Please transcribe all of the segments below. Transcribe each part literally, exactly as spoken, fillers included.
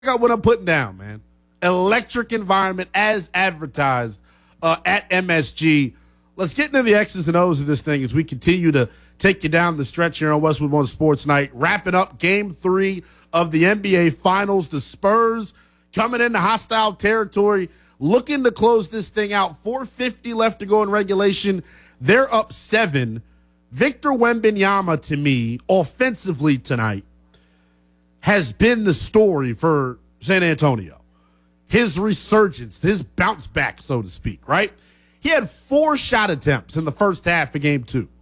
out what I'm putting down, man. Electric environment as advertised uh, at M S G. Let's get into the X's and O's of this thing as we continue to take you down the stretch here on Westwood One Sports Night. Wrapping up game three of the N B A Finals. The Spurs coming into hostile territory, looking to close this thing out. four fifty left to go in regulation. They're up seven. Victor Wembanyama, to me, offensively tonight, has been the story for San Antonio. His resurgence, his bounce back, so to speak, right? He had four shot attempts in the first half of game two.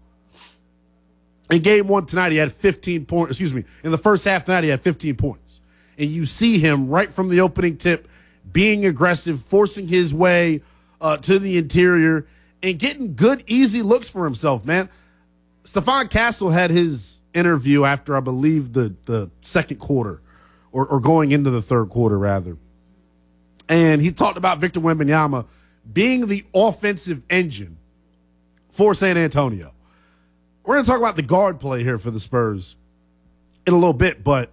In game one tonight, he had fifteen points. Excuse me. In the first half tonight, he had fifteen points. And you see him right from the opening tip being aggressive, forcing his way uh, to the interior, and getting good, easy looks for himself, man. Stephon Castle had his interview after, I believe, the, the second quarter, or, or going into the third quarter, rather. And he talked about Victor Wembanyama being the offensive engine for San Antonio. We're going to talk about the guard play here for the Spurs in a little bit, but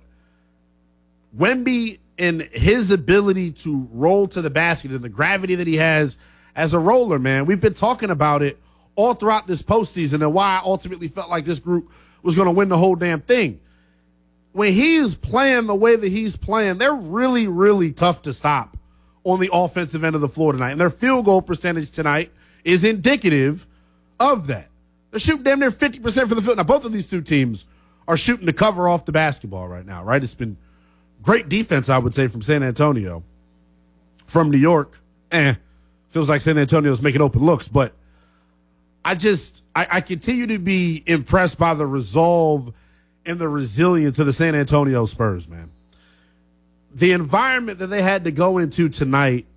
Wemby and his ability to roll to the basket and the gravity that he has as a roller, man, we've been talking about it all throughout this postseason and why I ultimately felt like this group was going to win the whole damn thing. When he is playing the way that he's playing, they're really, really tough to stop on the offensive end of the floor tonight. And their field goal percentage tonight is indicative of that. They're shooting damn near fifty percent from the field. Now, both of these two teams are shooting to cover off the basketball right now, right? It's been great defense, I would say, from San Antonio. From New York, eh, feels like San Antonio's making open looks. But I just, I, I continue to be impressed by the resolve and the resilience of the San Antonio Spurs, man. The environment that they had to go into tonight,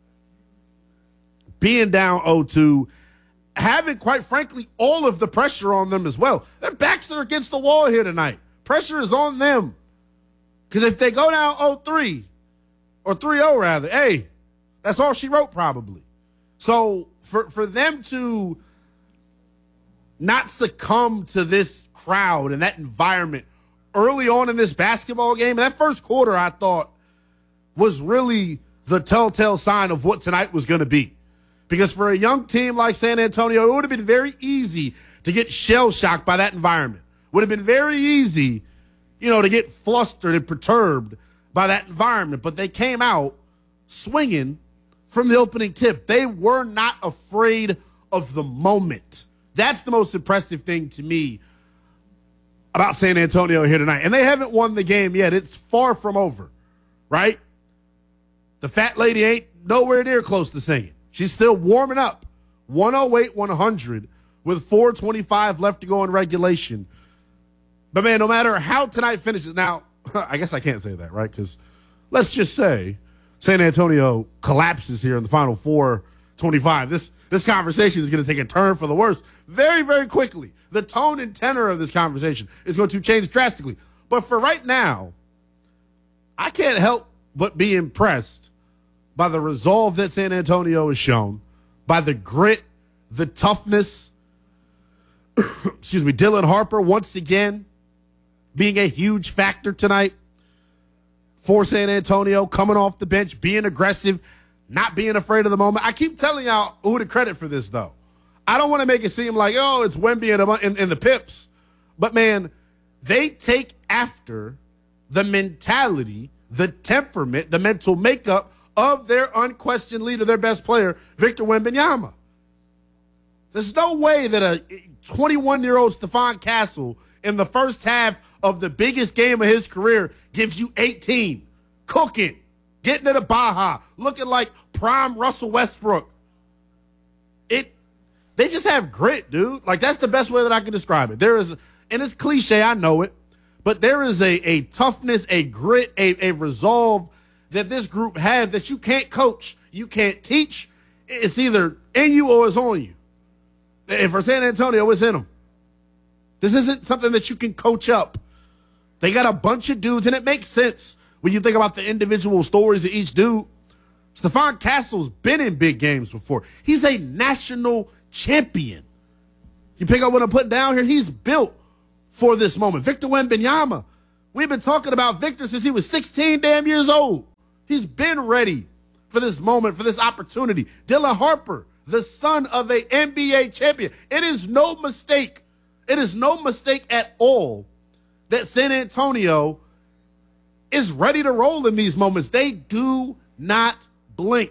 being down oh two, having, quite frankly, all of the pressure on them as well. Their backs are against the wall here tonight. Pressure is on them. Because if they go down oh three, or three oh rather, hey, that's all she wrote probably. So for, for them to not succumb to this crowd and that environment early on in this basketball game, that first quarter I thought was really the telltale sign of what tonight was going to be. Because for a young team like San Antonio, it would have been very easy to get shell-shocked by that environment. Would have been very easy, you know, to get flustered and perturbed by that environment. But they came out swinging from the opening tip. They were not afraid of the moment. That's the most impressive thing to me about San Antonio here tonight. And they haven't won the game yet. It's far from over, right? The fat lady ain't nowhere near close to singing. She's still warming up. one oh eight one hundred with four twenty-five left to go in regulation. But, man, no matter how tonight finishes, now, I guess I can't say that, right? Because let's just say San Antonio collapses here in the final four twenty-five. This, this conversation is going to take a turn for the worse very, very quickly. The tone and tenor of this conversation is going to change drastically. But for right now, I can't help but be impressed by the resolve that San Antonio has shown, by the grit, the toughness. Excuse me, Dylan Harper once again being a huge factor tonight for San Antonio, coming off the bench, being aggressive, not being afraid of the moment. I keep telling y'all who the credit for this, though. I don't want to make it seem like, oh, it's Wemby and, and, and the Pips. But, man, they take after the mentality, the temperament, the mental makeup of their unquestioned leader, their best player, Victor Wembanyama. There's no way that a twenty-one-year-old Stephon Castle in the first half of the biggest game of his career gives you eighteen, cooking, getting to the Baja, looking like prime Russell Westbrook. It, they just have grit, dude. Like, that's the best way that I can describe it. There is, and it's cliche, I know it, but there is a, a toughness, a grit, a, a resolve that this group has that you can't coach, you can't teach. It's either in you or it's on you. And for San Antonio, it's in them. This isn't something that you can coach up. They got a bunch of dudes, and it makes sense when you think about the individual stories of each dude. Stephon Castle's been in big games before. He's a national champion. You pick up what I'm putting down here? He's built for this moment. Victor Wembanyama We've been talking about Victor since he was sixteen damn years old. He's been ready for this moment, for this opportunity. Dylan Harper, the son of a N B A champion. It is no mistake. It is no mistake at all that San Antonio is ready to roll in these moments. They do not blink.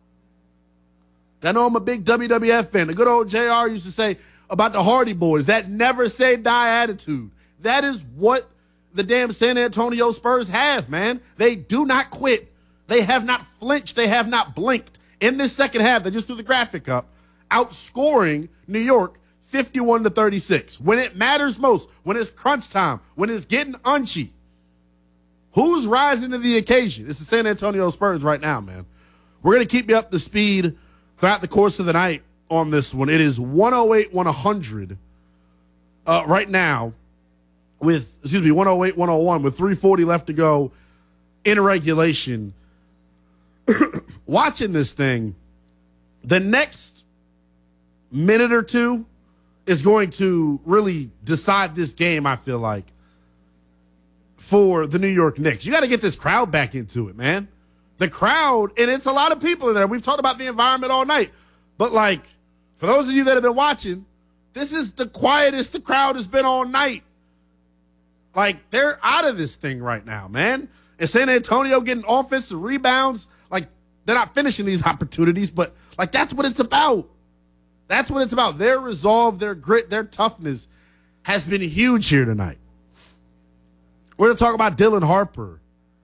I know I'm a big W W F fan. The good old J R used to say about the Hardy Boys, that never say die attitude. That is what the damn San Antonio Spurs have, man. They do not quit. They have not flinched. They have not blinked. In this second half, they just threw the graphic up, outscoring New York fifty-one to thirty-six. When it matters most, when it's crunch time, when it's getting unchy, who's rising to the occasion? It's the San Antonio Spurs right now, man. We're going to keep you up to speed throughout the course of the night on this one. It is one oh eight one hundred uh, right now with, excuse me, one oh eight one oh one with three forty left to go in regulation. Watching this thing, the next minute or two is going to really decide this game, I feel like, for the New York Knicks. You got to get this crowd back into it, man. The crowd, and it's a lot of people in there. We've talked about the environment all night. But, like, for those of you that have been watching, this is the quietest the crowd has been all night. Like, they're out of this thing right now, man. And San Antonio getting offensive rebounds. Like, they're not finishing these opportunities, but, like, that's what it's about. That's what it's about. Their resolve, their grit, their toughness has been huge here tonight. We're going to talk about Dylan Harper.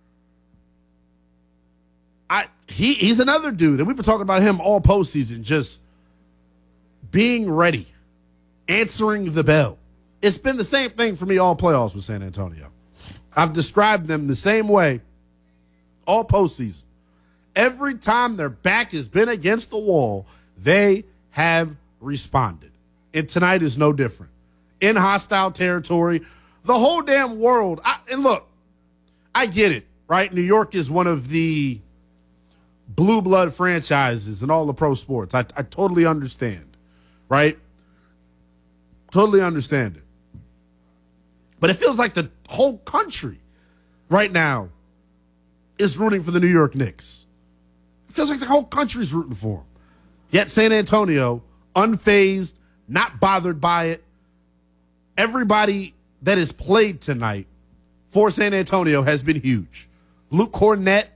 I he He's another dude, and we've been talking about him all postseason, just being ready, answering the bell. It's been the same thing for me all playoffs with San Antonio. I've described them the same way all postseason. Every time their back has been against the wall, they have responded. And tonight is no different. In hostile territory, the whole damn world. I, and look, I get it, right? New York is one of the blue blood franchises in all the pro sports. I, I totally understand, right? Totally understand it. But it feels like the whole country right now is rooting for the New York Knicks. It feels like the whole country's rooting for them. Yet San Antonio, unfazed, not bothered by it. Everybody that has played tonight for San Antonio has been huge. Luke Cornett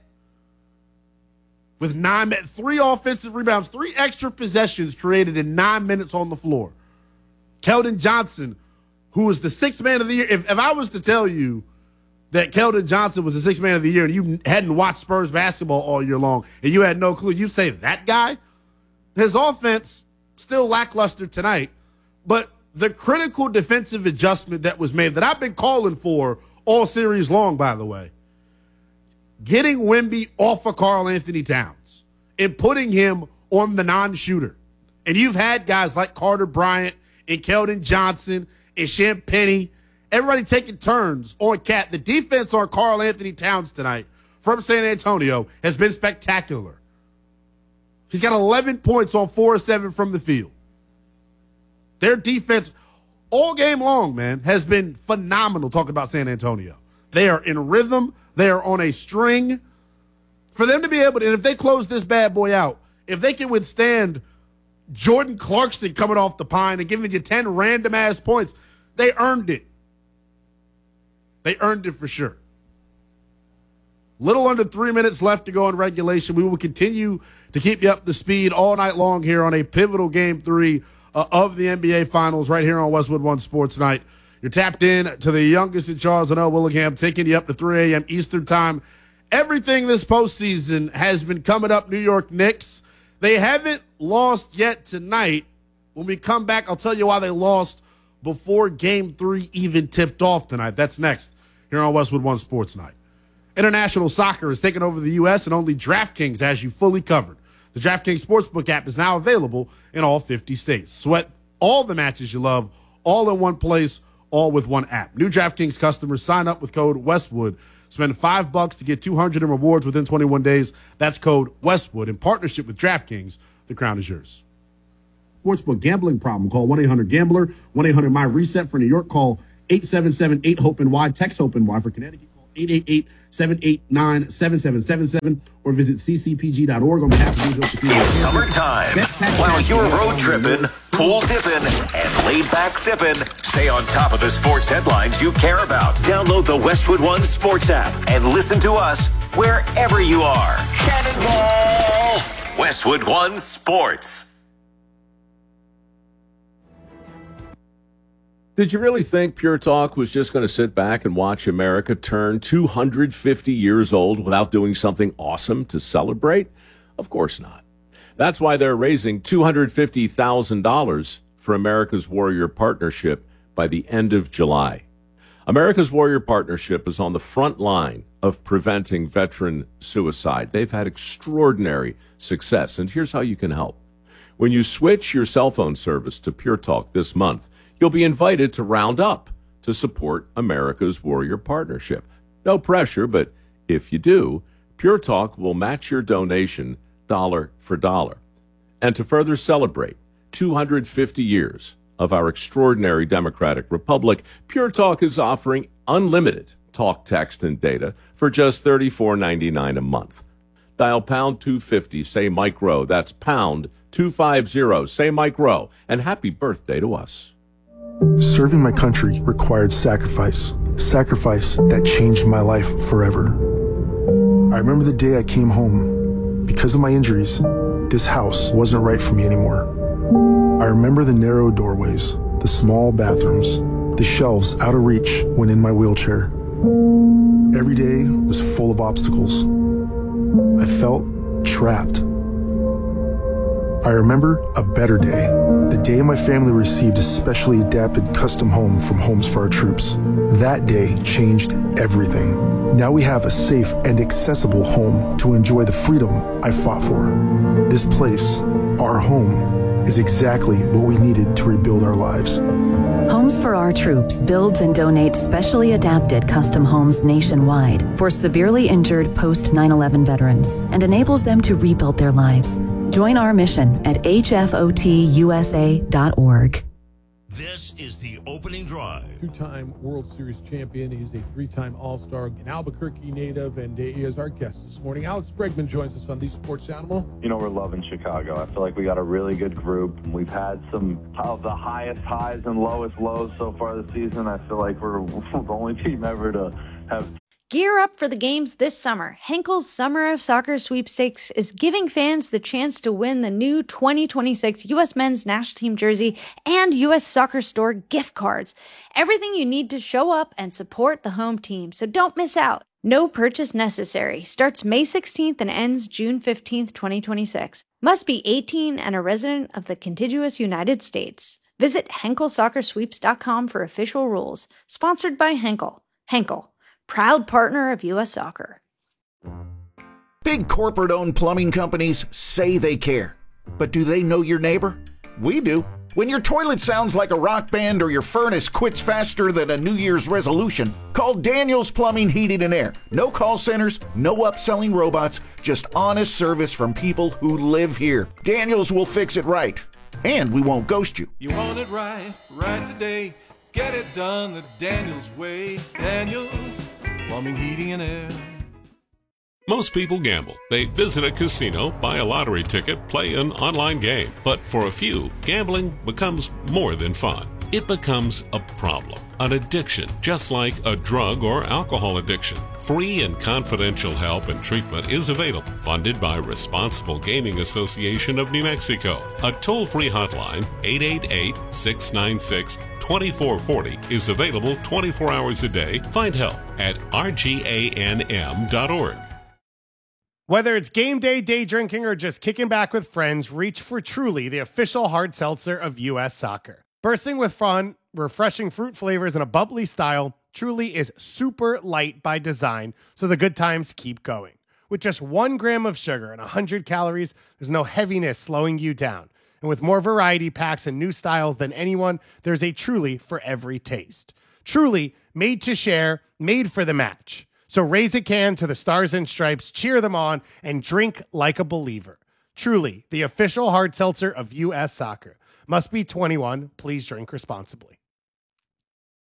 with nine, three offensive rebounds, three extra possessions created in nine minutes on the floor. Keldon Johnson, who was the sixth man of the year. If, if I was to tell you that Keldon Johnson was the sixth man of the year and you hadn't watched Spurs basketball all year long and you had no clue, you'd say that guy? His offense still lackluster tonight, but the critical defensive adjustment that was made that I've been calling for all series long, by the way, getting Wemby off of Karl Anthony Towns and putting him on the non-shooter. And you've had guys like Carter Bryant and Keldon Johnson and Champagnie, everybody taking turns on Cat. The defense on Karl Anthony Towns tonight from San Antonio has been spectacular. He's got eleven points on four of seven from the field. Their defense all game long, man, has been phenomenal talking about San Antonio. They are in rhythm. They are on a string. For them to be able to, and if they close this bad boy out, if they can withstand Jordan Clarkson coming off the pine and giving you ten random-ass points, they earned it. They earned it for sure. Little under three minutes left to go in regulation. We will continue to keep you up to speed all night long here on a pivotal game three uh, of the N B A Finals right here on Westwood One Sports Night. You're tapped in to the youngest in Charles and L. Willingham, taking you up to three a.m. Eastern Time. Everything this postseason has been coming up New York Knicks. They haven't lost yet tonight. When we come back, I'll tell you why they lost before game three even tipped off tonight. That's next here on Westwood One Sports Night. International soccer is taking over the U S and only DraftKings has you fully covered. The DraftKings Sportsbook app is now available in all fifty states. Sweat all the matches you love, all in one place, all with one app. New DraftKings customers sign up with code Westwood. Spend five bucks to get two hundred in rewards within twenty-one days. That's code Westwood. In partnership with DraftKings, the crown is yours. Sportsbook gambling problem? Call one eight hundred gambler, one eight hundred my reset. For New York, call eight seven seven eight hope N Y. Text HOPE N Y for Connecticut. Call eight eight eight, seven eight nine, seven seven seven seven or visit c c p g dot org on behalf of these. It's summertime. While you're road tripping, pool dipping, and laid back sipping, stay on top of the sports headlines you care about. Download the Westwood One Sports app and listen to us wherever you are. Cannonball! Westwood One Sports. Did you really think Pure Talk was just going to sit back and watch America turn two hundred fifty years old without doing something awesome to celebrate? Of course not. That's why they're raising two hundred fifty thousand dollars for America's Warrior Partnership by the end of July. America's Warrior Partnership is on the front line of preventing veteran suicide. They've had extraordinary success, and here's how you can help. When you switch your cell phone service to Pure Talk this month, you'll be invited to round up to support America's Warrior Partnership. No pressure, but if you do, Pure Talk will match your donation dollar for dollar. And to further celebrate two hundred fifty years of our extraordinary democratic republic, Pure Talk is offering unlimited talk, text, and data for just thirty-four ninety-nine a month. Dial pound two fifty, say Mike Rowe. That's pound two fifty, say Mike Rowe. And happy birthday to us. Serving my country required sacrifice, sacrifice that changed my life forever. I remember the day I came home. Because of my injuries, this house wasn't right for me anymore. I remember the narrow doorways, the small bathrooms, the shelves out of reach when in my wheelchair. Every day was full of obstacles. I felt trapped. I remember a better day, the day my family received a specially adapted custom home from Homes for Our Troops. That day changed everything. Now we have a safe and accessible home to enjoy the freedom I fought for. This place, our home, is exactly what we needed to rebuild our lives. Homes for Our Troops builds and donates specially adapted custom homes nationwide for severely injured post nine eleven veterans and enables them to rebuild their lives. Join our mission at h f o t u s a dot org. This is the opening drive. Two-time World Series champion. He's a three-time All-Star, an Albuquerque native, and he is our guest this morning. Alex Bregman joins us on the Sports Animal. You know, we're loving Chicago. I feel like we got a really good group. We've had some of the highest highs and lowest lows so far this season. I feel like we're the only team ever to have. Gear up for the games this summer. Henkel's Summer of Soccer Sweepstakes is giving fans the chance to win the new twenty twenty-six U S Men's National Team jersey and U S Soccer Store gift cards. Everything you need to show up and support the home team, so don't miss out. No purchase necessary. Starts May sixteenth and ends June fifteenth, twenty twenty-six. Must be eighteen and a resident of the contiguous United States. Visit henkel soccer sweeps dot com for official rules. Sponsored by Henkel. Henkel, proud partner of U S Soccer. Big corporate-owned plumbing companies say they care. But do they know your neighbor? We do. When your toilet sounds like a rock band or your furnace quits faster than a New Year's resolution, call Daniels Plumbing, Heating, and Air. No call centers, no upselling robots, just honest service from people who live here. Daniels will fix it right. And we won't ghost you. You want it right, right today. Get it done the Daniels way. Daniels Plumbing, Heating, and Air. Most people gamble. They visit a casino, buy a lottery ticket, play an online game. But for a few, gambling becomes more than fun. It becomes a problem, an addiction, just like a drug or alcohol addiction. Free and confidential help and treatment is available, funded by Responsible Gaming Association of New Mexico. A toll-free hotline, eight eight eight, six nine six, two four four zero, is available twenty-four hours a day. Find help at r g a n m dot org. Whether it's game day, day drinking, or just kicking back with friends, reach for Truly, the official hard seltzer of U S Soccer. Bursting with fun, refreshing fruit flavors, and a bubbly style, Truly is super light by design, so the good times keep going. With just one gram of sugar and one hundred calories, there's no heaviness slowing you down. And with more variety packs and new styles than anyone, there's a Truly for every taste. Truly, made to share, made for the match. So raise a can to the Stars and Stripes, cheer them on, and drink like a believer. Truly, the official hard seltzer of U S Soccer. Must be twenty-one. Please drink responsibly.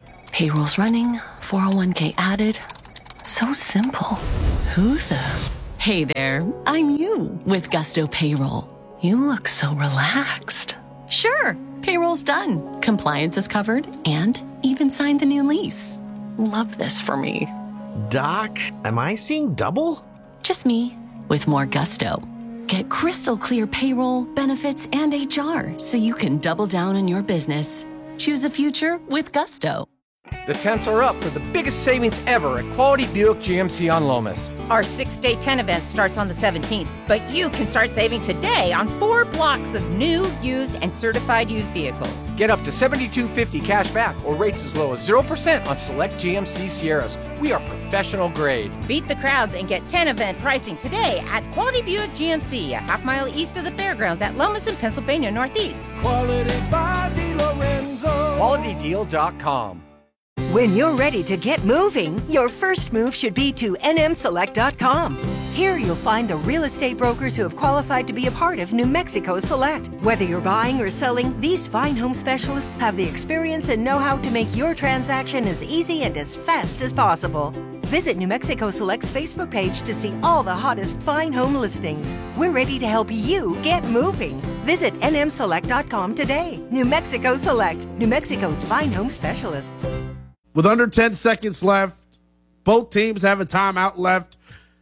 Payroll's running, four oh one k added. So simple. Who the? Hey there, I'm you with Gusto Payroll. You look so relaxed. Sure, payroll's done. Compliance is covered and even signed the new lease. Love this for me. Doc, am I seeing double? Just me with more gusto. Get crystal clear payroll, benefits, and H R so you can double down on your business. Choose a future with Gusto. The tents are up for the biggest savings ever at Quality Buick G M C on Lomas. Our six-day tent event starts on the seventeenth, but you can start saving today on four blocks of new, used, and certified used vehicles. Get up to seventy-two fifty cash back or rates as low as zero percent on select G M C Sierras. We are professional grade. Beat the crowds and get tent event pricing today at Quality Buick G M C, a half mile east of the fairgrounds at Lomas in Pennsylvania Northeast. Quality by DeLorenzo. Quality Deal dot com. When you're ready to get moving, your first move should be to N M Select dot com. Here you'll find the real estate brokers who have qualified to be a part of New Mexico Select. Whether you're buying or selling, these fine home specialists have the experience and know-how to make your transaction as easy and as fast as possible. Visit New Mexico Select's Facebook page to see all the hottest fine home listings. We're ready to help you get moving. Visit N M Select dot com today. New Mexico Select, New Mexico's fine home specialists. With under ten seconds left, both teams have a timeout left.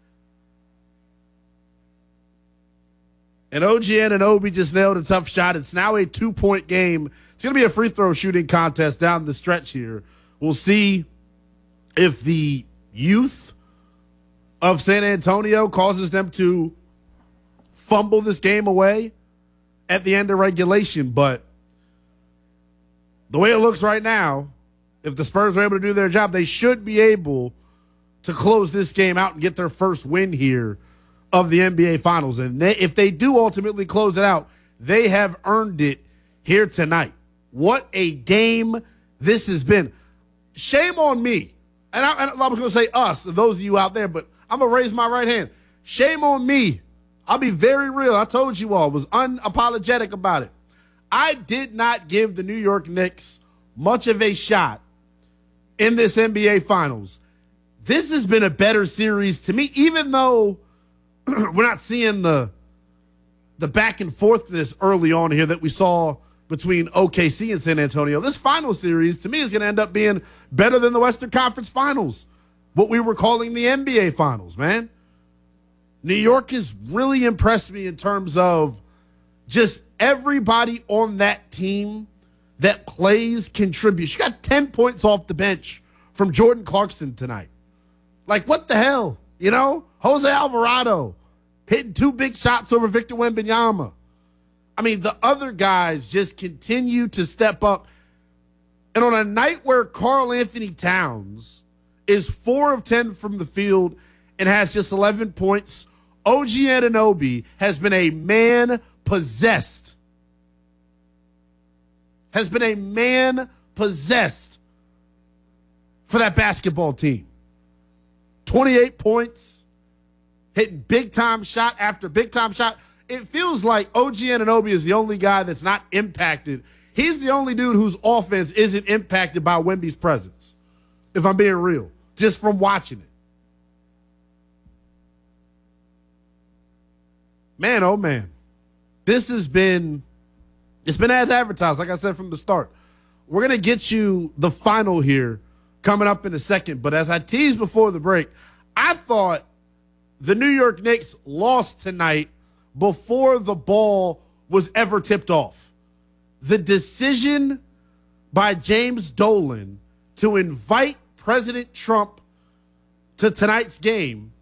And O G Anunoby just nailed a tough shot. It's now a two-point game. It's going to be a free throw shooting contest down the stretch here. We'll see if the youth of San Antonio causes them to fumble this game away at the end of regulation. But the way it looks right now, if the Spurs are able to do their job, they should be able to close this game out and get their first win here of the N B A Finals. And they, if they do ultimately close it out, they have earned it here tonight. What a game this has been. Shame on me. And I, and I was going to say us, those of you out there, but I'm going to raise my right hand. Shame on me. I'll be very real. I told you all, was unapologetic about it. I did not give the New York Knicks much of a shot in this N B A Finals. This has been a better series to me, even though we're not seeing the the back and forthness early on here that we saw between O K C and San Antonio. This final series, to me, is going to end up being better than the Western Conference Finals, what we were calling the N B A Finals, man. New York has really impressed me in terms of just everybody on that team that plays contributes. You got ten points off the bench from Jordan Clarkson tonight. Like, what the hell? You know? Jose Alvarado hitting two big shots over Victor Wembanyama. I mean, the other guys just continue to step up. And on a night where Karl Anthony Towns is four of ten from the field and has just eleven points, O G Anunoby has been a man-possessed has been a man possessed for that basketball team. twenty-eight points, hitting big-time shot after big-time shot. It feels like O G Anunoby is the only guy that's not impacted. He's the only dude whose offense isn't impacted by Wemby's presence, if I'm being real, just from watching it. Man, oh, man. This has been... It's been as advertised, like I said from the start. We're going to get you the final here coming up in a second. But as I teased before the break, I thought the New York Knicks lost tonight before the ball was ever tipped off. The decision by James Dolan to invite President Trump to tonight's game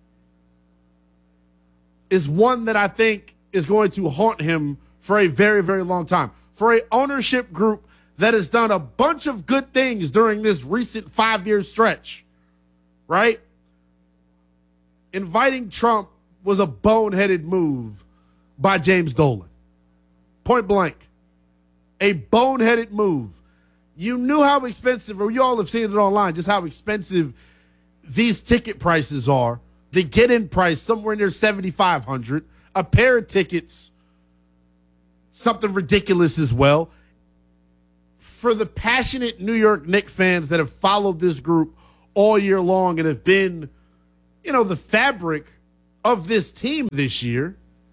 is one that I think is going to haunt him for a very, very long time. For a ownership group that has done a bunch of good things during this recent five-year stretch, right? Inviting Trump was a boneheaded move by James Dolan. Point blank. A boneheaded move. You knew how expensive, or you all have seen it online, just how expensive these ticket prices are. The get-in price somewhere near seventy-five hundred dollars. A pair of tickets, something ridiculous as well. for the passionate New York Knicks fans that have followed this group all year long and have been, you know, the fabric of this team this year,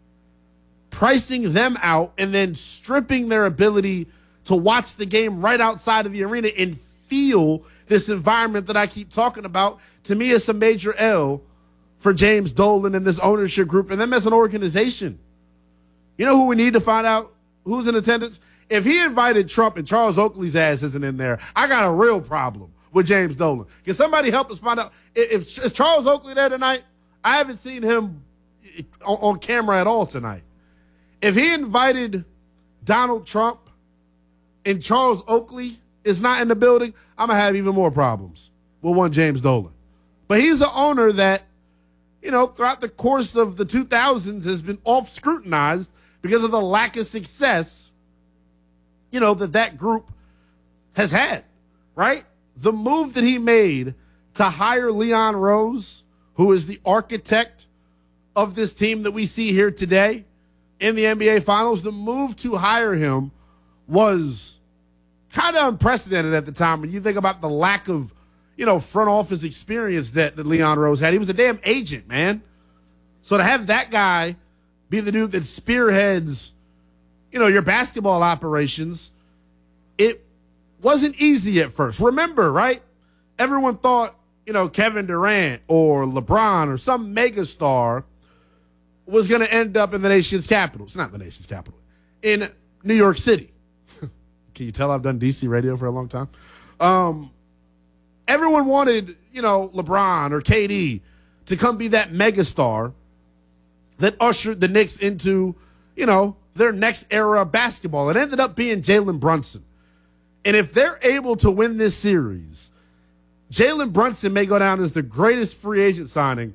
pricing them out and then stripping their ability to watch the game right outside of the arena and feel this environment that I keep talking about, to me, it's a major L for James Dolan and this ownership group and them as an organization. You know who we need to find out who's in attendance? If he invited Trump and Charles Oakley's ass isn't in there, I got a real problem with James Dolan. Can somebody help us find out? If, if Charles Oakley there tonight, I haven't seen him on, on camera at all tonight. If he invited Donald Trump and Charles Oakley is not in the building, I'm going to have even more problems with one James Dolan. But he's an owner that, you know, throughout the course of the two thousands has been off scrutinized because of the lack of success, you know, that that group has had, right? The move that he made to hire Leon Rose, who is the architect of this team that we see here today in the N B A Finals, the move to hire him was kind of unprecedented at the time. When you think about the lack of, you know, front office experience that, that Leon Rose had. He was a damn agent, man. So to have that guy be the dude that spearheads, you know, your basketball operations, it wasn't easy at first. Remember, right? Everyone thought, you know, Kevin Durant or LeBron or some megastar was going to end up in the nation's capital. It's not the nation's capital. In New York City. Can you tell I've done D C radio for a long time? Um, everyone wanted, you know, LeBron or K D to come be that megastar that ushered the Knicks into, you know, their next era of basketball. It ended up being Jalen Brunson. And if they're able to win this series, Jalen Brunson may go down as the greatest free agent signing,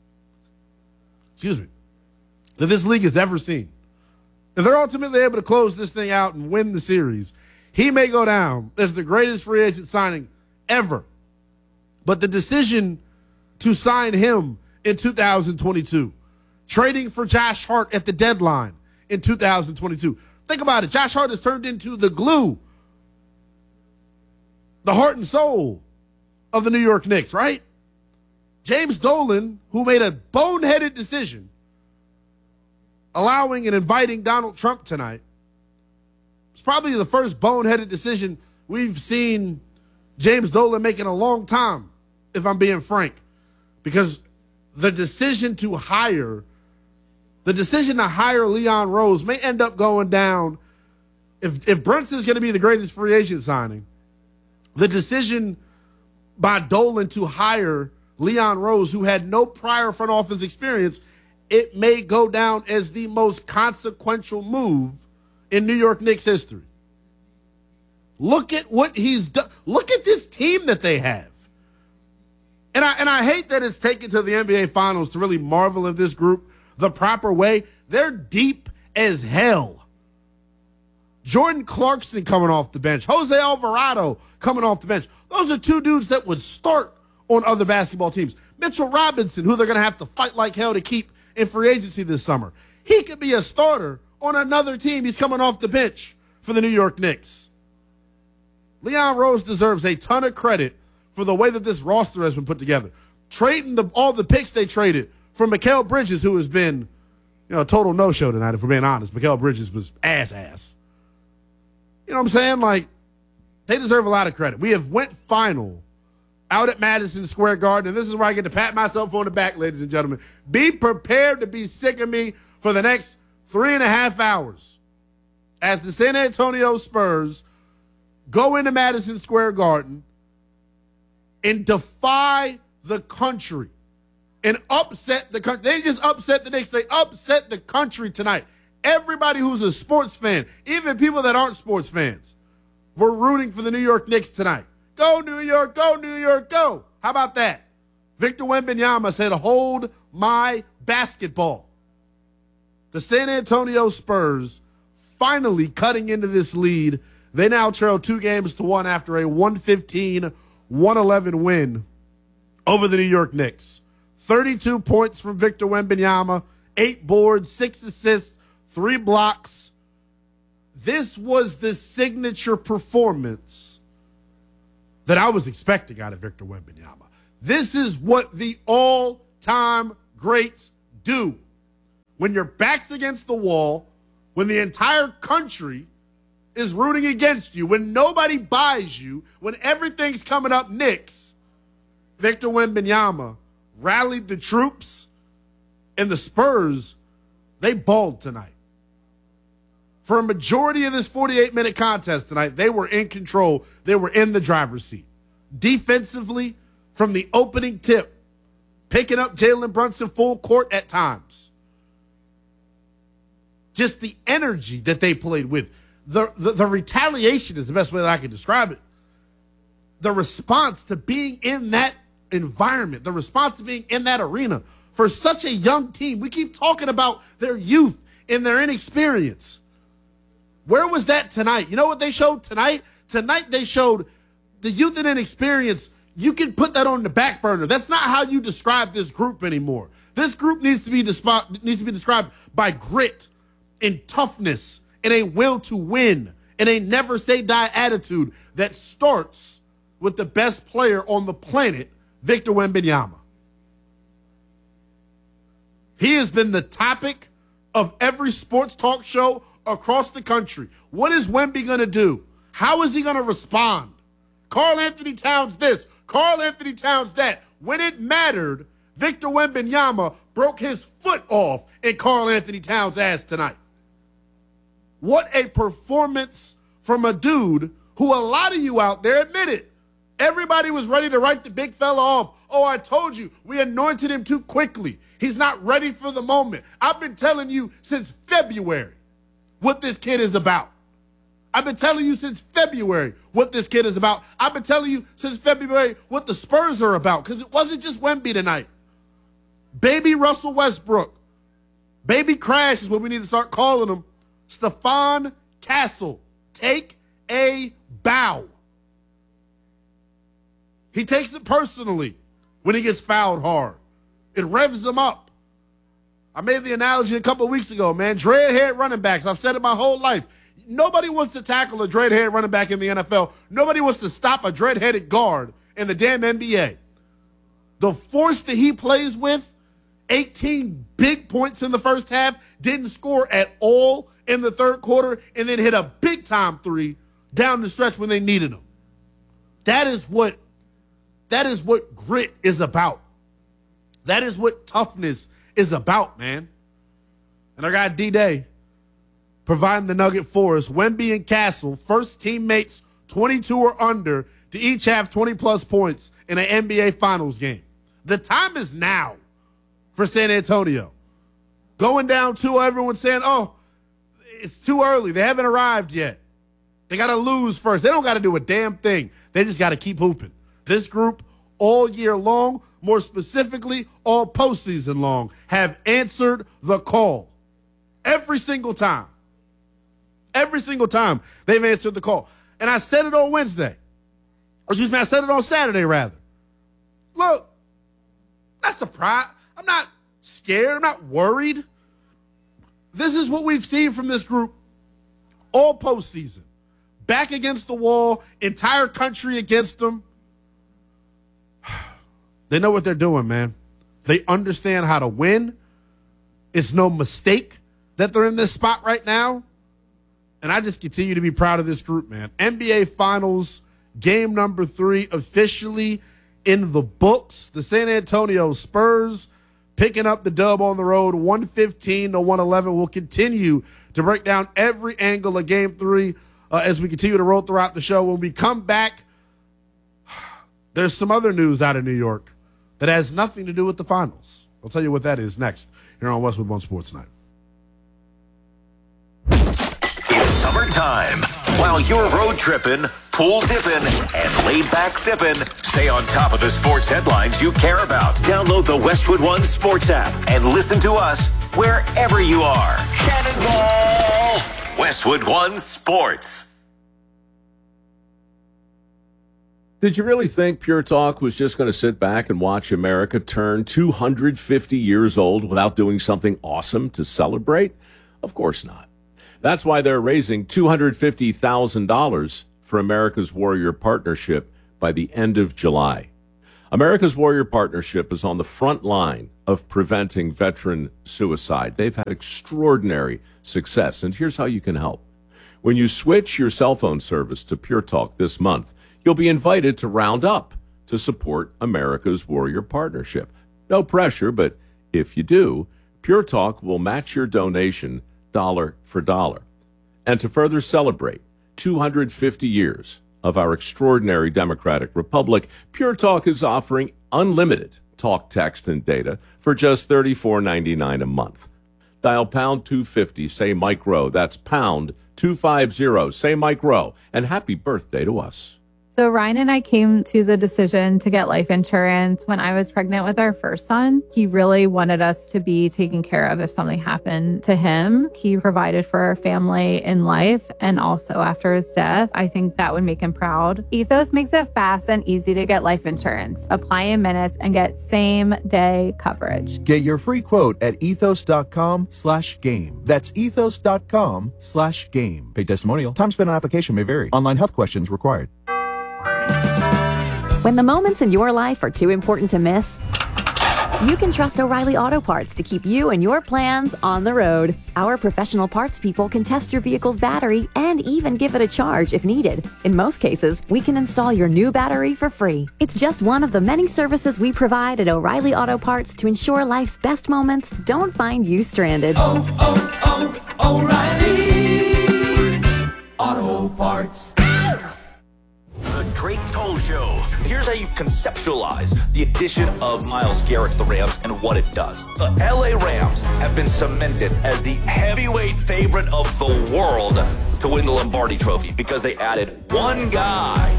excuse me, that this league has ever seen. If they're ultimately able to close this thing out and win the series, he may go down as the greatest free agent signing ever. But the decision to sign him in two thousand twenty-two, trading for Josh Hart at the deadline in two thousand twenty-two. Think about it. Josh Hart has turned into the glue, the heart and soul of the New York Knicks, right? James Dolan, who made a boneheaded decision allowing and inviting Donald Trump tonight, it's probably the first boneheaded decision we've seen James Dolan make in a long time, if I'm being frank. Because the decision to hire, the decision to hire Leon Rose may end up going down. If, if Brunson's going to be the greatest free agent signing, the decision by Dolan to hire Leon Rose, who had no prior front office experience, it may go down as the most consequential move in New York Knicks history. Look at what he's done. Look at this team that they have. And I and I hate that it's taken to the N B A Finals to really marvel at this group the proper way. They're deep as hell. Jordan Clarkson coming off the bench. Jose Alvarado coming off the bench. Those are two dudes that would start on other basketball teams. Mitchell Robinson, who they're going to have to fight like hell to keep in free agency this summer. He could be a starter on another team. He's coming off the bench for the New York Knicks. Leon Rose deserves a ton of credit for the way that this roster has been put together. Trading the, all the picks they traded for Mikal Bridges, who has been, you know, a total no-show tonight, if we're being honest. Mikal Bridges was ass-ass. You know what I'm saying? Like, they deserve a lot of credit. We have went final out at Madison Square Garden, and this is where I get to pat myself on the back, ladies and gentlemen. Be prepared to be sick of me for the next three and a half hours as the San Antonio Spurs go into Madison Square Garden and defy the country and upset the country. They just upset the Knicks. They upset the country tonight. Everybody who's a sports fan, even people that aren't sports fans, were rooting for the New York Knicks tonight. Go, New York, go, New York, go. How about that? Victor Wembanyama said, hold my basketball. The San Antonio Spurs finally cutting into this lead. They now trail two games to one after a one fifteen one eleven win over the New York Knicks. thirty-two points from Victor Wembanyama, eight boards, six assists, three blocks. this was the signature performance that I was expecting out of Victor Wembanyama. This is what the all-time greats do. When your back's against the wall, when the entire country is rooting against you, when nobody buys you, when everything's coming up Knicks, Victor Wembanyama rallied the troops, and the Spurs, they balled tonight. For a majority of this forty-eight minute contest tonight, they were in control. They were in the driver's seat. Defensively, from the opening tip, picking up Jalen Brunson full court at times. Just the energy that they played with. The, the, the retaliation is the best way that I can describe it. The response to being in that environment, the response to being in that arena for such a young team. We keep talking about their youth and their inexperience. Where was that tonight? You know what they showed tonight? Tonight they showed the youth and inexperience. You can put that on the back burner. That's not how you describe this group anymore. This group needs to be despi- needs to be described by grit and toughness and a will to win and a never say die attitude that starts with the best player on the planet, Victor Wembanyama. He has been the topic of every sports talk show across the country. What is Wemby going to do? How is he going to respond? Karl Anthony Towns this, Karl Anthony Towns that. When it mattered, Victor Wembanyama broke his foot off in Karl Anthony Towns' ass tonight. What a performance from a dude who a lot of you out there admitted. Everybody was ready to write the big fella off. Oh, I told you, we anointed him too quickly. He's not ready for the moment. I've been telling you since February what this kid is about. I've been telling you since February what this kid is about. I've been telling you since February what the Spurs are about, because it wasn't just Wemby tonight. Baby Russell Westbrook. Baby Crash is what we need to start calling him. Stephon Castle. Take a bow. He takes it personally when he gets fouled hard. It revs him up. I made the analogy a couple of weeks ago, man. Dreadhead running backs. I've said it my whole life. Nobody wants to tackle a dreadhead running back in the N F L. Nobody wants to stop a dreadheaded guard in the damn N B A. The force that he plays with, eighteen big points in the first half, didn't score at all in the third quarter, and then hit a big-time three down the stretch when they needed him. That is what, that is what grit is about. That is what toughness is about, man. And I got D-Day providing the nugget for us. Wemby and Castle, first teammates twenty-two or under to each have twenty-plus points in an N B A Finals game. The time is now for San Antonio. Going down two, everyone's saying, oh, it's too early. They haven't arrived yet. They got to lose first. They don't got to do a damn thing. They just got to keep hooping. This group all year long, more specifically all postseason long, have answered the call. Every single time. Every single time they've answered the call. And I said it on Wednesday. Or excuse me, I said it on Saturday, rather. Look, I'm not surprised. I'm not scared. I'm not worried. This is what we've seen from this group all postseason. Back against the wall, entire country against them. They know what they're doing, man. They understand how to win. It's no mistake that they're in this spot right now. And I just continue to be proud of this group, man. N B A Finals, game number three, officially in the books. The San Antonio Spurs picking up the dub on the road, one fifteen to one eleven. We'll continue to break down every angle of game three uh, as we continue to roll throughout the show. When we come back, there's some other news out of New York that has nothing to do with the finals. I'll tell you what that is next here on Westwood One Sports Night. It's summertime. While you're road tripping, pool dipping, and laid back sipping, stay on top of the sports headlines you care about. Download the Westwood One Sports app and listen to us wherever you are. Cannonball! Westwood One Sports. Did you really think Pure Talk was just going to sit back and watch America turn two hundred fifty years old without doing something awesome to celebrate? Of course not. That's why they're raising two hundred fifty thousand dollars for America's Warrior Partnership by the end of July. America's Warrior Partnership is on the front line of preventing veteran suicide. They've had extraordinary success, and here's how you can help. When you switch your cell phone service to Pure Talk this month, you'll be invited to round up to support America's Warrior Partnership. No pressure, but if you do, Pure Talk will match your donation dollar for dollar. And to further celebrate two hundred fifty years of our extraordinary democratic republic, Pure Talk is offering unlimited talk, text, and data for just thirty-four ninety-nine a month. Dial pound two fifty, say Mike Rowe. That's pound two fifty, say Mike Rowe. And happy birthday to us. So Ryan and I came to the decision to get life insurance when I was pregnant with our first son. He really wanted us to be taken care of if something happened to him. He provided for our family in life and also after his death. I think that would make him proud. Ethos makes it fast and easy to get life insurance. Apply in minutes and get same day coverage. Get your free quote at ethos.com slash game. That's ethos.com slash game. Paid testimonial. Time spent on application may vary. Online health questions required. When the moments in your life are too important to miss, you can trust O'Reilly Auto Parts to keep you and your plans on the road. Our professional parts people can test your vehicle's battery and even give it a charge if needed. In most cases, we can install your new battery for free. It's just one of the many services we provide at O'Reilly Auto Parts to ensure life's best moments don't find you stranded. Oh, oh, oh, O'Reilly Auto Parts. The Drake Toll Show. Here's how you conceptualize the addition of Myles Garrett to the Rams and what it does. The L A Rams have been cemented as the heavyweight favorite of the world to win the Lombardi Trophy because they added one guy.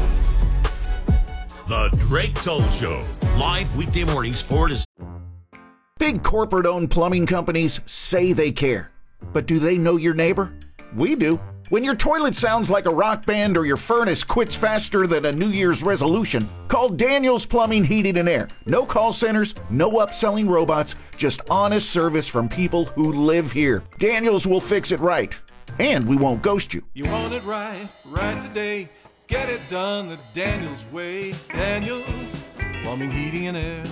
The Drake Toll Show. Live weekday mornings four to... Big corporate-owned plumbing companies say they care. But do they know your neighbor? We do. When your toilet sounds like a rock band or your furnace quits faster than a New Year's resolution, call Daniels Plumbing, Heating, and Air. No call centers, no upselling robots, just honest service from people who live here. Daniels will fix it right, and we won't ghost you. You want it right, right today. Get it done the Daniels way. Daniels Plumbing, Heating, and Air.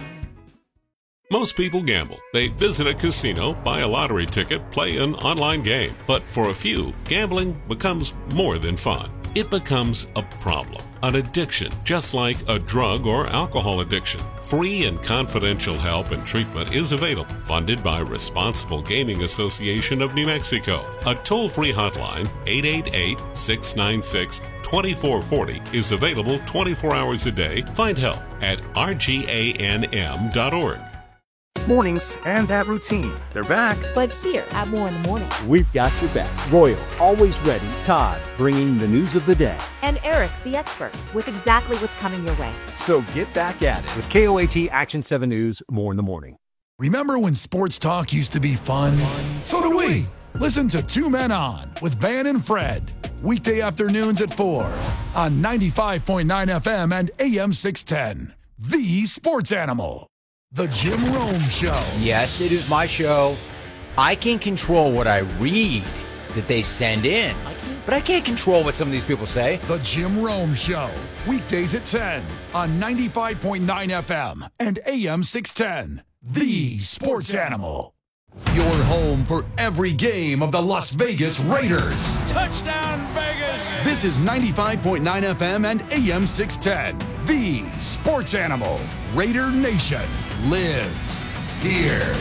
Most people gamble. They visit a casino, buy a lottery ticket, play an online game. But for a few, gambling becomes more than fun. It becomes a problem, an addiction, just like a drug or alcohol addiction. Free and confidential help and treatment is available, funded by Responsible Gaming Association of New Mexico. A toll-free hotline, eight eight eight, six nine six, two four four zero, is available twenty-four hours a day. Find help at r g a n m dot org. Mornings and that routine. They're back. But here at More in the Morning, we've got your back. Royal, always ready. Todd, bringing the news of the day. And Eric, the expert, with exactly what's coming your way. So get back at it with K O A T Action seven News, More in the Morning. Remember when sports talk used to be fun? So do we. Listen to Two Men On with Van and Fred. Weekday afternoons at four on ninety-five point nine F M and A M six ten. The Sports Animal. The Jim Rome Show. Yes, it is my show. I can control what I read that they send in, but I can't control what some of these people say. The Jim Rome Show. Weekdays at ten on ninety-five point nine F M and A M six ten. The Sports Animal. Your home for every game of the Las Vegas Raiders. Touchdown, Vegas! This is ninety-five point nine F M and A M six ten. The Sports Animal. Raider Nation lives here.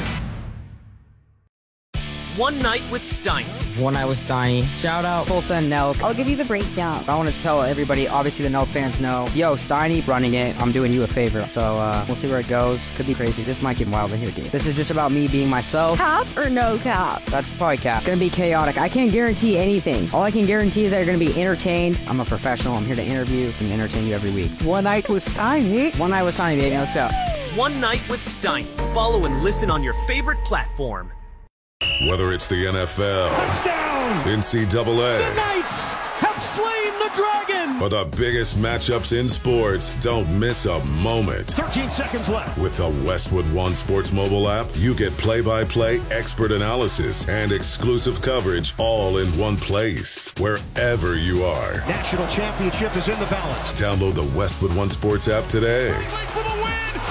One Night with Steiny. One Night with Steiny. Shout out Tulsa and Nelk. I'll give you the breakdown. I want to tell everybody, obviously the Nelk fans know, yo, Steiny running it. I'm doing you a favor. So uh, we'll see where it goes. Could be crazy. This might get wild in here, dude. This is just about me being myself. Cap or no cap? That's probably cap. Gonna be chaotic. I can't guarantee anything. All I can guarantee is that you're gonna be entertained. I'm a professional. I'm here to interview and entertain you every week. One Night with Steiny. One Night with Steiny, baby. Let's go. One Night with Steiny. Follow and listen on your favorite platform. Whether it's the N F L, touchdown, N C double A, the Knights have slain the Dragon! For the biggest matchups in sports, don't miss a moment. thirteen seconds left. With the Westwood One Sports mobile app, you get play-by-play expert analysis and exclusive coverage all in one place, wherever you are. National championship is in the balance. Download the Westwood One Sports app today. For the win!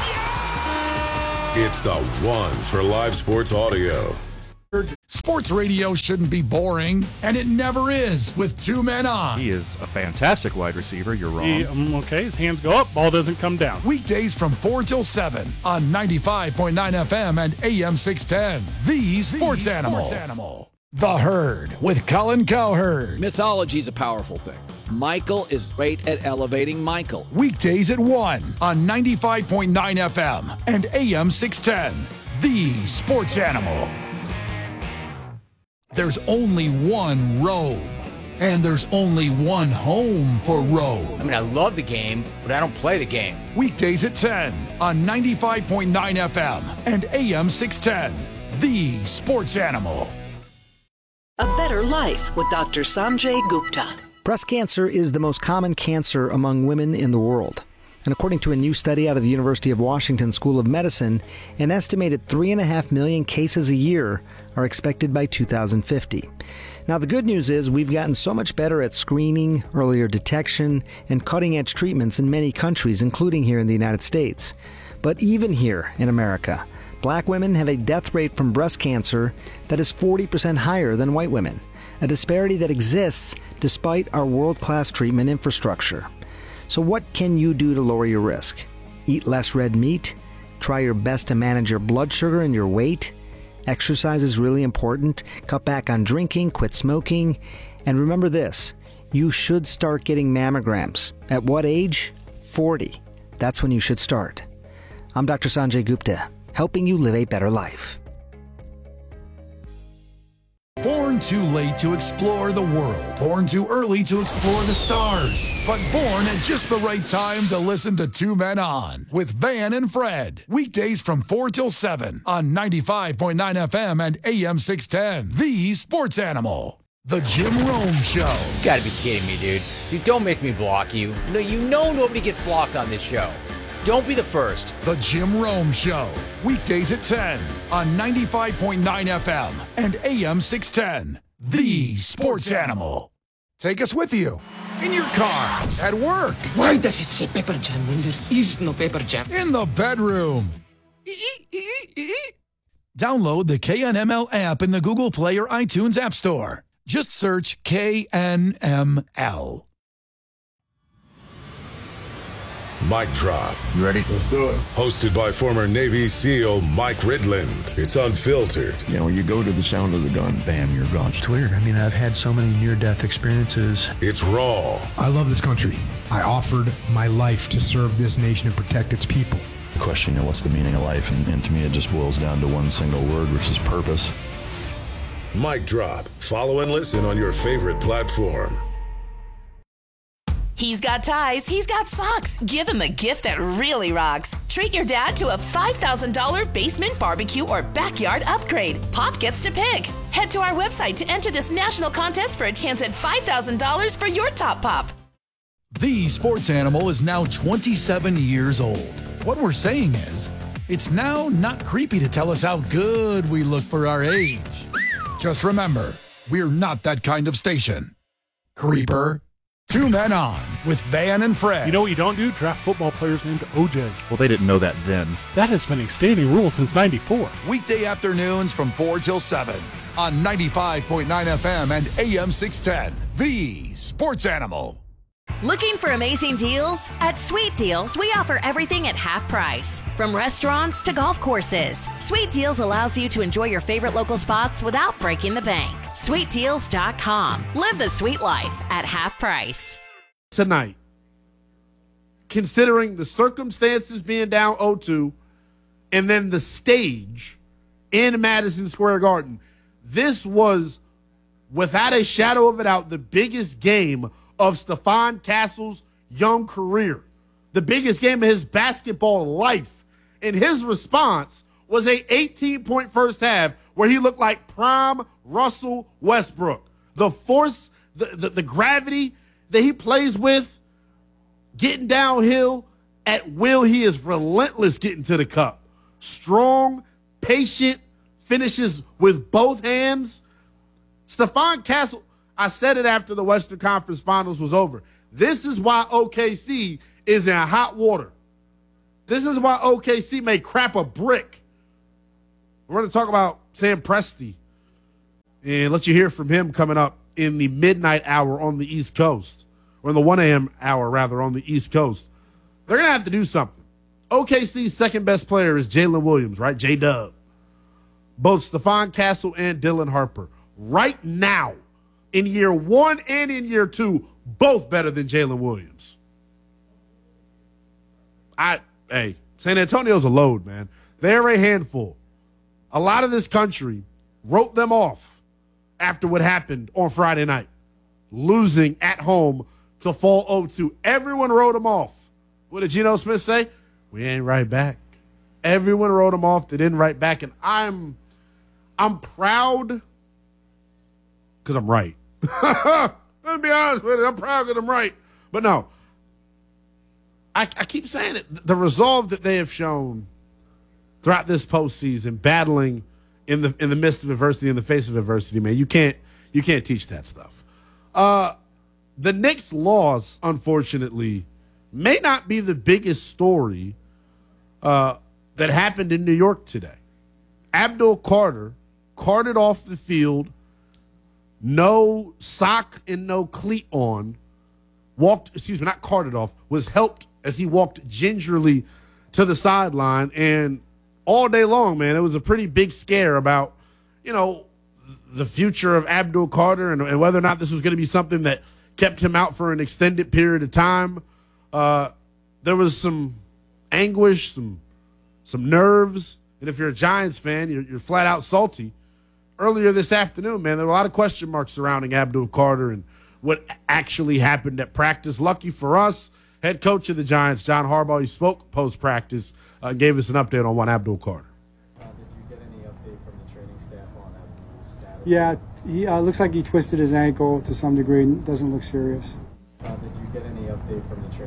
Yeah! It's the one for live sports audio. Sports radio shouldn't be boring, and it never is with Two Men On. He is a fantastic wide receiver. You're wrong. He, um, okay, his hands go up, ball doesn't come down. Weekdays from four till seven on ninety-five point nine F M and A M six ten. The Sports, the Animal. Sports Animal. The Herd with Colin Cowherd. Mythology is a powerful thing. Michael is great at elevating Michael. Weekdays at one on ninety-five point nine F M and A M six ten. The Sports Animal. There's only one Robe, and there's only one home for Robe. I mean, I love the game, but I don't play the game. Weekdays at ten on ninety-five point nine F M and A M six ten. The Sports Animal. A better life with Doctor Sanjay Gupta. Breast cancer is the most common cancer among women in the world. And according to a new study out of the University of Washington School of Medicine, an estimated three and a half million cases a year are expected by two thousand fifty. Now, the good news is we've gotten so much better at screening, earlier detection, and cutting-edge treatments in many countries, including here in the United States. But even here in America, black women have a death rate from breast cancer that is forty percent higher than white women, a disparity that exists despite our world-class treatment infrastructure. So what can you do to lower your risk? Eat less red meat? Try your best to manage your blood sugar and your weight? Exercise is really important. Cut back on drinking, quit smoking. And remember this, you should start getting mammograms. At what age? forty. That's when you should start. I'm Doctor Sanjay Gupta, helping you live a better life. Born too late to explore the world. Born too early to explore the stars. But born at just the right time to listen to Two Men On with Van and Fred. Weekdays from four till seven on ninety-five point nine F M and A M six ten. The Sports Animal. The Jim Rome Show. You gotta be kidding me, dude. Dude, don't make me block you. No, you know nobody gets blocked on this show. Don't be the first. The Jim Rome Show. Weekdays at ten on ninety-five point nine F M and A M six ten. The Sports Animal. Take us with you. In your car. At work. Why does it say pepper jam when there is no pepper jam? In the bedroom. Download the K N M L app in the Google Play or iTunes App Store. Just search K N M L. Mic Drop. You ready? Let's do it. Hosted by former Navy SEAL Mike Ridland. It's unfiltered. You know, you go to the sound of the gun, bam, you're gone. It's weird. I mean, I've had so many near-death experiences. It's raw. I love this country. I offered my life to serve this nation and protect its people. The question, you know, what's the meaning of life? And, and to me, it just boils down to one single word, which is purpose. Mic Drop. Follow and listen on your favorite platform. He's got ties, he's got socks. Give him a gift that really rocks. Treat your dad to a five thousand dollars basement barbecue or backyard upgrade. Pop gets to pick. Head to our website to enter this national contest for a chance at five thousand dollars for your top pop. The Sports Animal is now twenty-seven years old. What we're saying is, it's now not creepy to tell us how good we look for our age. Just remember, we're not that kind of station. Creeper. Two Men On with Van and Fred. You know what you don't do? Draft football players named O J. Well, they didn't know that then. That has been a standing rule since ninety-four. Weekday afternoons from four till seven on ninety-five point nine F M and A M six ten. The Sports Animal. Looking for amazing deals? At Sweet Deals, we offer everything at half price. From restaurants to golf courses, Sweet Deals allows you to enjoy your favorite local spots without breaking the bank. sweet deals dot com. Live the sweet life at half price. Tonight, considering the circumstances being down oh two and then the stage in Madison Square Garden, this was, without a shadow of a doubt, the biggest game of Stephon Castle's young career, the biggest game of his basketball life. And his response was a eighteen-point first half where he looked like prime Russell Westbrook. The force, the, the, the gravity, that he plays with, getting downhill at will, he is relentless getting to the cup. Strong, patient, finishes with both hands. Stephon Castle, I said it after the Western Conference Finals was over. This is why O K C is in hot water. This is why O K C may crap a brick. We're going to talk about Sam Presti and let you hear from him coming up in the midnight hour on the East Coast, or in the one a.m. hour, rather, on the East Coast. They're going to have to do something. O K C's second best player is Jalen Williams, right? J-Dub. Both Stephon Castle and Dylan Harper. Right now, in year one and in year two, both better than Jalen Williams. I, hey, San Antonio's a load, man. They're a handful. A lot of this country wrote them off after what happened on Friday night, losing at home to fall oh two. Everyone wrote them off. What did Geno Smith say? We ain't right back. Everyone wrote them off. They didn't write back, and I'm, I'm proud because I'm right. Let me be honest with you. I'm proud because I'm right. But no, I, I keep saying it. The resolve that they have shown throughout this postseason, battling in the in the midst of adversity, in the face of adversity, man, you can't you can't teach that stuff. Uh, the Knicks' loss, unfortunately, may not be the biggest story uh, that happened in New York today. Abdul Carter carted off the field, no sock and no cleat on, walked, excuse me, not carted off, was helped as he walked gingerly to the sideline. And all day long, man, it was a pretty big scare about, you know, the future of Abdul Carter and, and whether or not this was going to be something that kept him out for an extended period of time. Uh, there was some anguish, some some nerves, and if you're a Giants fan, you're, you're flat out salty. Earlier this afternoon, man, there were a lot of question marks surrounding Abdul Carter and what actually happened at practice. Lucky for us, head coach of the Giants, John Harbaugh, he spoke post-practice, uh, gave us an update on one Abdul Carter. Uh, did you get any update from the training staff on Abdul's status? Yeah, he uh, looks like he twisted his ankle to some degree. Doesn't look serious. Uh, did you get any update from the training?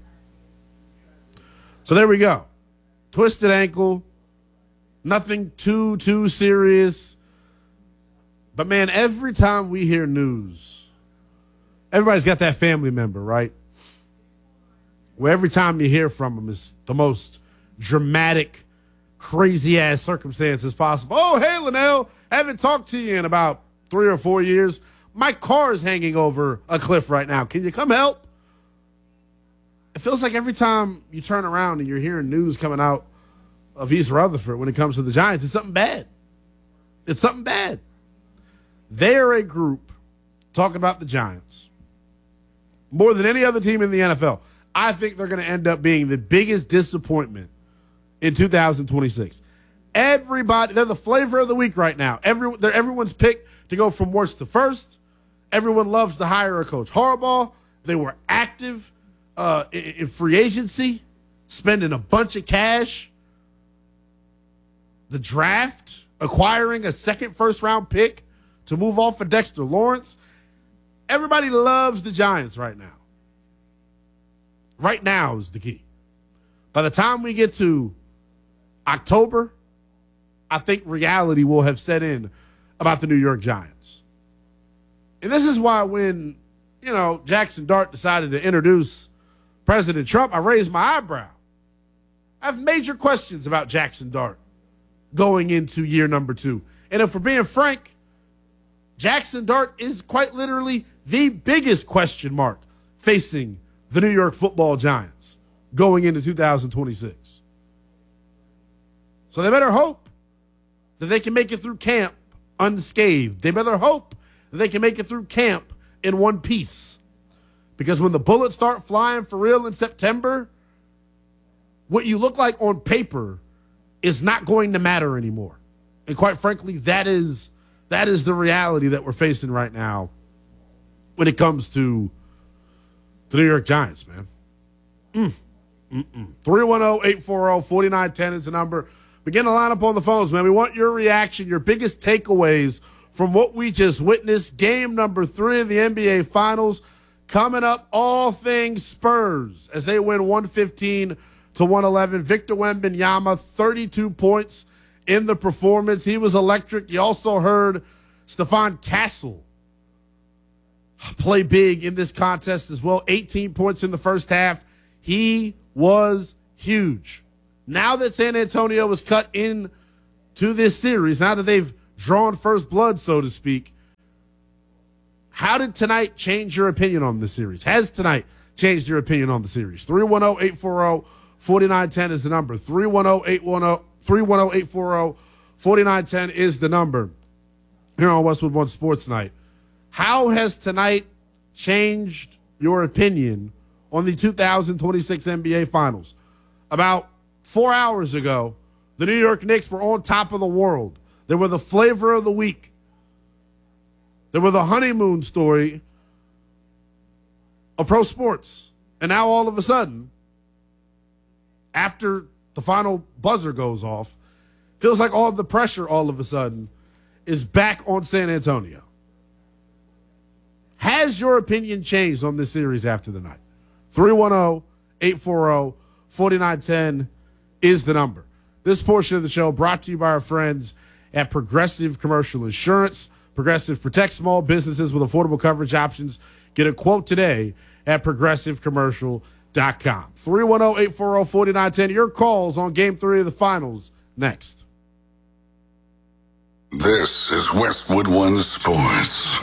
So there we go. Twisted ankle. Nothing too, too serious. But, man, every time we hear news, everybody's got that family member, right? Where every time you hear from them is the most dramatic, crazy-ass circumstances possible. Oh, hey, Linnell, haven't talked to you in about three or four years. My car is hanging over a cliff right now. Can you come help? It feels like every time you turn around and you're hearing news coming out of East Rutherford when it comes to the Giants, it's something bad. It's something bad. They're a group talking about the Giants more than any other team in the N F L. I think they're going to end up being the biggest disappointment in two thousand twenty-six. Everybody, they're the flavor of the week right now. Every, they're everyone's pick to go from worst to first. Everyone loves to hire a coach. Harbaugh, they were active uh, in, in free agency, spending a bunch of cash. The draft, acquiring a second first-round pick to move off of Dexter Lawrence. Everybody loves the Giants right now. Right now is the key. By the time we get to October, I think reality will have set in about the New York Giants. And this is why when, you know, Jackson Dart decided to introduce President Trump, I raised my eyebrow. I have major questions about Jackson Dart going into year number two. And if we're being frank, Jackson Dart is quite literally the biggest question mark facing the New York Football Giants going into two thousand twenty-six. So they better hope that they can make it through camp unscathed. They better hope that they can make it through camp in one piece. Because when the bullets start flying for real in September, what you look like on paper is not going to matter anymore. And quite frankly, that is that is the reality that we're facing right now when it comes to the New York Giants, man. Mm. Mm-mm. three one zero, eight four zero, four nine one zero is the number. Begin to line up on the phones, man. We want your reaction, your biggest takeaways from what we just witnessed. Game number three of the N B A Finals. Coming up, all things Spurs as they win one fifteen to one eleven. Victor Wembanyama, thirty-two points in the performance. He was electric. You also heard Stephon Castle play big in this contest as well. eighteen points in the first half. He was huge. Now that San Antonio was cut in to this series, now that they've drawn first blood, so to speak, how did tonight change your opinion on the series? Has tonight changed your opinion on the series? three one zero, eight four zero, four nine one zero is the number. three one zero, eight one zero, three one zero, eight four zero, four nine one zero is the number here on Westwood One Sports Night. How has tonight changed your opinion on the two thousand twenty-six N B A Finals? About four hours ago, the New York Knicks were on top of the world. They were the flavor of the week. They were the honeymoon story of pro sports. And now all of a sudden, after the final buzzer goes off, feels like all of the pressure all of a sudden is back on San Antonio. Has your opinion changed on this series after the night? three one zero, eight four zero, four nine one zero is the number. This portion of the show brought to you by our friends at Progressive Commercial Insurance. Progressive protects small businesses with affordable coverage options. Get a quote today at progressive commercial dot com. three one zero, eight four zero, four nine one zero. Your calls on Game three of the Finals next. This is Westwood One Sports.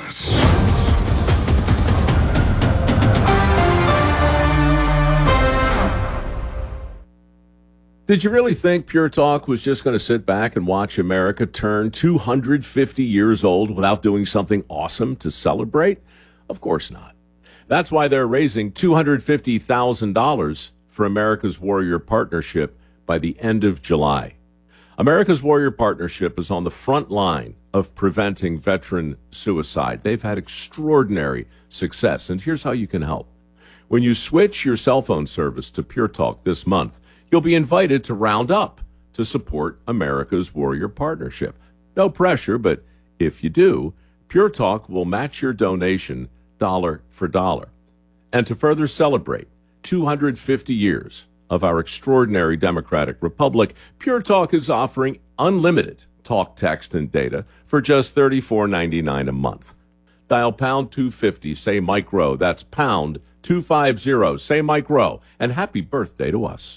Did you really think Pure Talk was just going to sit back and watch America turn two hundred fifty years old without doing something awesome to celebrate? Of course not. That's why they're raising two hundred fifty thousand dollars for America's Warrior Partnership by the end of July. America's Warrior Partnership is on the front line of preventing veteran suicide. They've had extraordinary success, and here's how you can help. When you switch your cell phone service to Pure Talk this month, you'll be invited to round up to support America's Warrior Partnership. No pressure, but if you do, Pure Talk will match your donation dollar for dollar. And to further celebrate two hundred fifty years of our extraordinary democratic republic, Pure Talk is offering unlimited talk, text, and data for just thirty-four ninety-nine a month. Dial pound two fifty, say Mike Rowe. That's pound two fifty, say Mike Rowe. And happy birthday to us.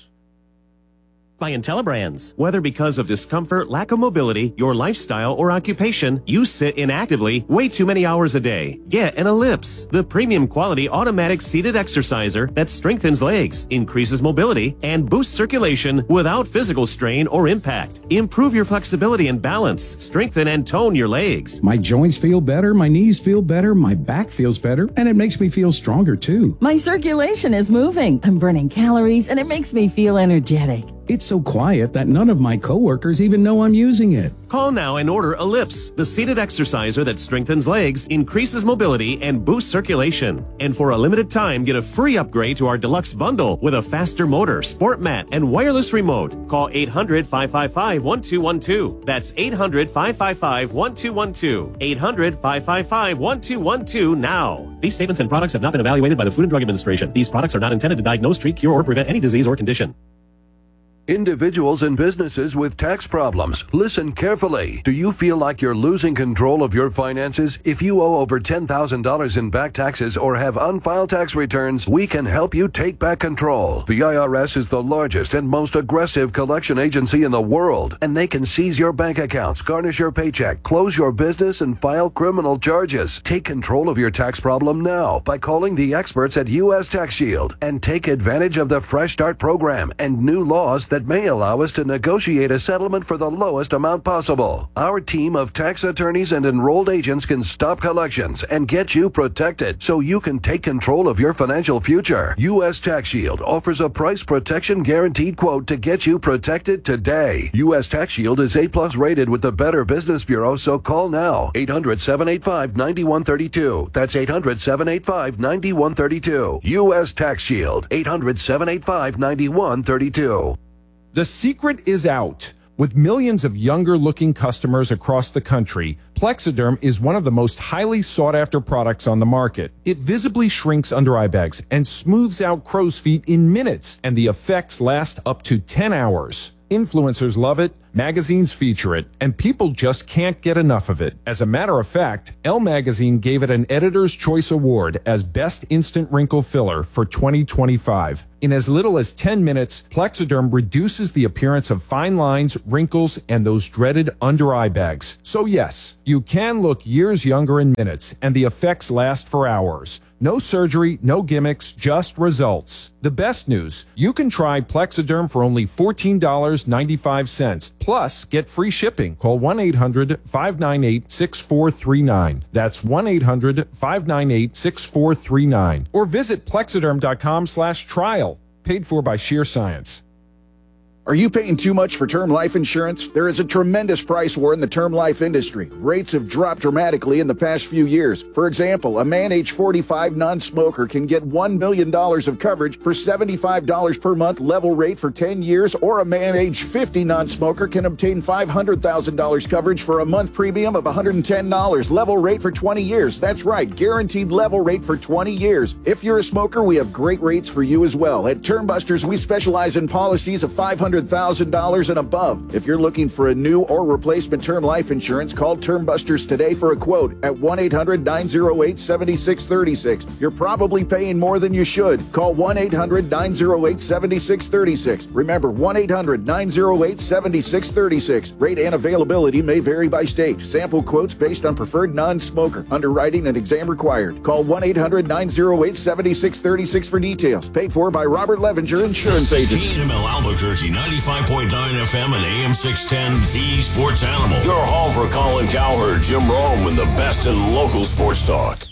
By IntelliBrands. Whether because of discomfort, lack of mobility, your lifestyle, or occupation, you sit inactively way too many hours a day. Get an Ellipse, the premium quality automatic seated exerciser that strengthens legs, increases mobility, and boosts circulation without physical strain or impact. Improve your flexibility and balance, strengthen and tone your legs. My joints feel better, my knees feel better, my back feels better, and it makes me feel stronger too. My circulation is moving. I'm burning calories, and it makes me feel energetic. It's so quiet that none of my coworkers even know I'm using it. Call now and order Ellipse, the seated exerciser that strengthens legs, increases mobility, and boosts circulation. And for a limited time, get a free upgrade to our deluxe bundle with a faster motor, sport mat, and wireless remote. Call eight hundred, five five five, one two one two. That's eight hundred, five five five, one two one two. eight hundred, five five five, one two one two now. These statements and products have not been evaluated by the Food and Drug Administration. These products are not intended to diagnose, treat, cure, or prevent any disease or condition. Individuals and businesses with tax problems, listen carefully. Do you feel like you're losing control of your finances? If you owe over ten thousand dollars in back taxes or have unfiled tax returns, we can help you take back control. The I R S is the largest and most aggressive collection agency in the world, and they can seize your bank accounts, garnish your paycheck, close your business, and file criminal charges. Take control of your tax problem now by calling the experts at U S Tax Shield and take advantage of the Fresh Start program and new laws that may allow us to negotiate a settlement for the lowest amount possible. Our team of tax attorneys and enrolled agents can stop collections and get you protected so you can take control of your financial future. U S Tax Shield offers a price protection guaranteed quote to get you protected today. U S Tax Shield is A plus rated with the Better Business Bureau, so call now. eight hundred, seven eight five, nine one three two. That's eight hundred, seven eight five, nine one three two. U S Tax Shield. eight hundred, seven eight five, nine one three two. The secret is out. With millions of younger-looking customers across the country, Plexiderm is one of the most highly sought-after products on the market. It visibly shrinks under-eye bags and smooths out crow's feet in minutes, and the effects last up to ten hours. Influencers love it, magazines feature it, and people just can't get enough of it. As a matter of fact, Elle Magazine gave it an Editor's Choice Award as Best Instant Wrinkle Filler for twenty twenty-five. In as little as ten minutes, Plexiderm reduces the appearance of fine lines, wrinkles, and those dreaded under-eye bags. So yes, you can look years younger in minutes, and the effects last for hours. No surgery, no gimmicks, just results. The best news, you can try Plexiderm for only fourteen dollars and ninety-five cents. Plus, get free shipping. Call one eight hundred, five nine eight, six four three nine. That's one eight hundred, five nine eight, six four three nine. Or visit plexiderm.com slash trial. Paid for by Sheer Science. Are you paying too much for term life insurance? There is a tremendous price war in the term life industry. Rates have dropped dramatically in the past few years. For example, a man age forty-five non-smoker can get one million dollars of coverage for seventy-five dollars per month level rate for ten years, or a man age fifty non-smoker can obtain five hundred thousand dollars coverage for a month premium of one hundred ten dollars level rate for twenty years. That's right, guaranteed level rate for twenty years. If you're a smoker, we have great rates for you as well. At Term Busters, we specialize in policies of five hundred thousand dollars and above. If you're looking for a new or replacement term life insurance, call Term Busters today for a quote at one eight hundred, nine oh eight, seven six three six. You're probably paying more than you should. Call one eight hundred, nine oh eight, seven six three six. Remember, one eight hundred, nine oh eight, seven six three six. Rate and availability may vary by state. Sample quotes based on preferred non-smoker. Underwriting and exam required. Call one eight hundred, nine oh eight, seven six three six for details. Paid for by Robert Levinger Insurance Agent. K N M L Albuquerque, ninety-five point nine F M and A M six ten, The Sports Animal. Your home for Colin Cowherd, Jim Rome, and the best in local sports talk.